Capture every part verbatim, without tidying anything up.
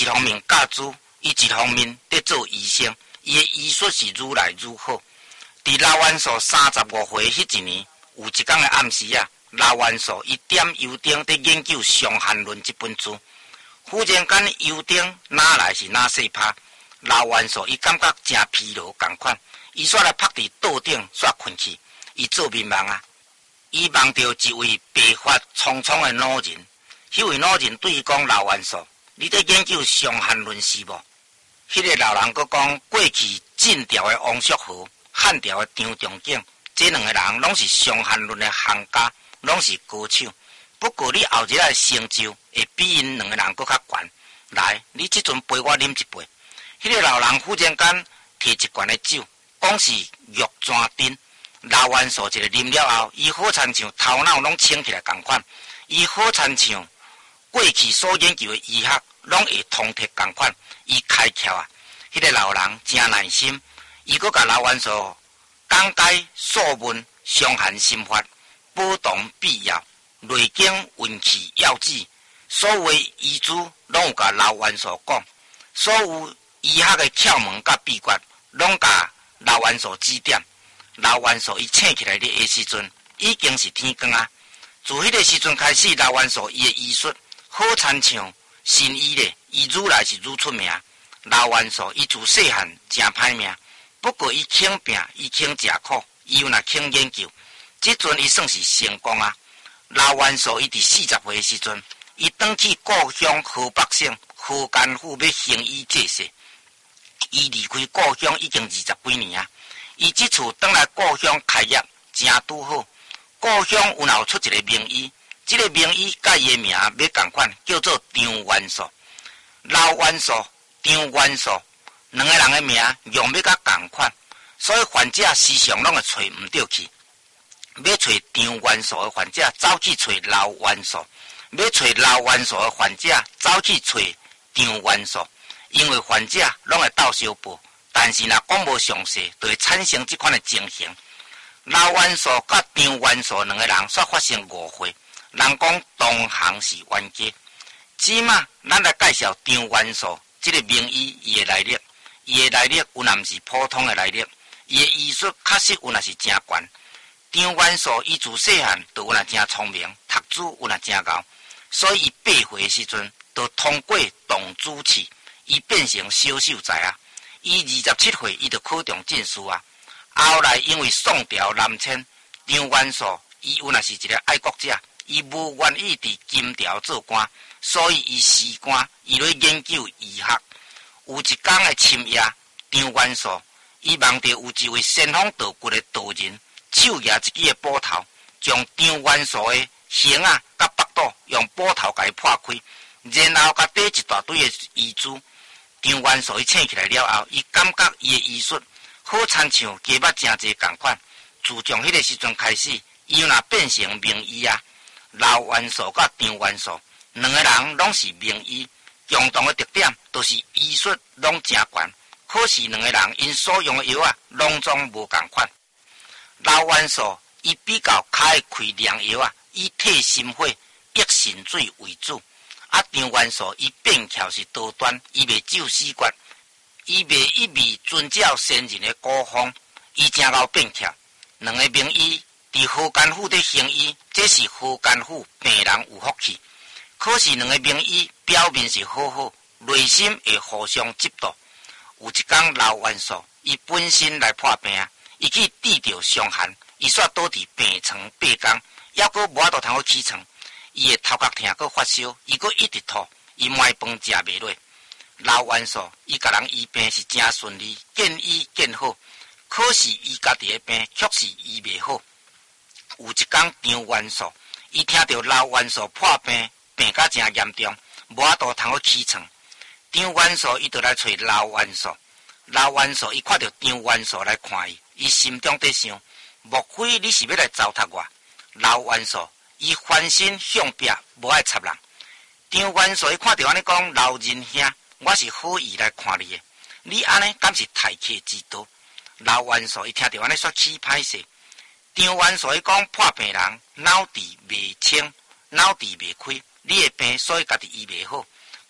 一方面教主，伊一方面在做医生，伊的医术是愈来愈好。伫老元素三十五岁迄一年，有一天的暗时啊，老元素伊点油灯在研究《伤寒论》这本书，忽然间油灯哪来是哪细拍，老元素伊感觉真疲劳共款，伊煞来趴伫桌顶煞困去，伊做眠梦啊，伊梦到一位白发苍苍的老人，迄位老人对伊讲：老元素，你在研究《伤寒论》是无？迄个老人佫讲，过去晋朝的王叔和、汉朝的张仲景，这两个人拢是《伤寒论》的行家，拢是高手。不过你后日的成就会比因两个人佫较悬。来，你即阵陪我啉一杯。迄个老人忽然间摕一罐的酒，讲是玉泉丁。老元素一个啉了后，伊好亲像头脑拢清起来共款，伊好亲像过去所研究的医学拢会通彻共款。伊开窍啊！迄、那个老人真耐心，伊阁甲老元素讲解素问、伤寒心法、补动必要、内经运气要旨，所有的医嘱拢有甲老元素讲，所有医学的窍门甲秘诀拢甲老元素指点。老元素伊醒起来的时阵，已经是天光啊！自迄个时阵开始，老元素伊的医术好亲像新医咧，伊愈来是愈出名。老元素伊自细汉真歹命，不过伊肯拼，伊肯食苦，伊又若肯研究，即阵伊算是成功啊！老元素伊伫四十岁的时阵，伊转去故乡河北省河间府要行医济世。伊离开故乡已经二十几年啊！伊即次转来故乡开业，真拄好。故乡有闹出一个名医，即、这个名医甲伊的名要共款，叫做张元素。老元素、张元素两个人的名用要甲共款，所以患者时常拢会找毋到去。要找张元素的患者，走去找老元素；要找老元素的患者，走去找张元素。因为患者拢会斗相报，但是若讲无详细，就会产生这款的情形。老元素甲张元素两个人煞发生误会，人讲同行是冤家。即马咱来介绍张元素这个名医伊的来历，伊的来历有若毋是普通的来历，伊的医术确实有若是真悬。张元素伊自细汉就有若真聪明，读书有若真高，所以伊八岁的时阵就通过动主试。伊变成小秀才啊！伊二十七岁，伊就考中进士啊。后来因为宋朝南迁，张元素伊有若是一个爱国者，伊无愿意伫金朝做官，所以伊辞官，伊咧研究医学。有一天的深夜，张元素伊梦到有一位仙风道骨的道人，手拿一支的斧头，将张元素的胸啊甲腹肚用斧头甲伊破开，然后甲缀一大堆的遗珠。张元素伊醒起来了后，伊感觉伊的医术好亲像加捌真济共款。自从迄个时阵开始，伊又若变成名医啊。老元素甲张元素两个人拢是名医，共同的特点都是医术拢真悬。可是两个人因所用的药啊，拢总无共款。老元素伊比较较爱开凉药啊，以退心火、益肾水为主。啊，张元素伊变巧是多端，伊袂走死决，伊袂一味遵照先人的古方，伊真够变巧。两个名医伫河间府伫行医，这是河间府病人有福气。可是两个名医表面是好好，内心会互相嫉妒。有一天老元素伊本身来破病啊，伊去治疗伤寒，伊煞倒伫病床八天，抑阁无法度通去起床。伊的头壳痛，佮发烧，伊佮一直吐，伊糜饭食袂落。老元素伊甲人医病是真顺利，见医见好。可是伊家己的病却是医袂好。有一天张元素伊听到老元素破病，病甲真严重，无法度通起床。张元素伊就来找老元素。老元素伊看到张元素来看伊，伊心中在想：莫非你是要来糟蹋我？老元素伊翻身向壁，无爱插人。张元素伊看到安尼讲，老人兄，我是好意来看你的，你安尼敢是太客之徒？老元素伊听到安尼煞起歹势。张元素伊讲，破病人脑治未清，脑治未开，你的病所以家己医未好。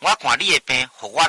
我看你的病，互我